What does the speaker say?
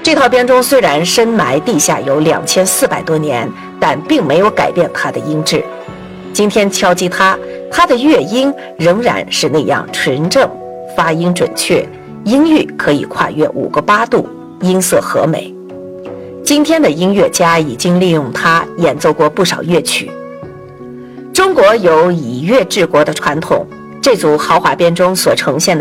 这套编钟虽然深埋地下有2400多年，但并没有改变它的音质。今天敲击它，它的乐音仍然是那样纯正，发音准确，音域可以跨越5个8度，音色和美。今天的音乐家已经利用它演奏过不少乐曲。中国有以乐治国的传统，这组豪华编钟所呈现的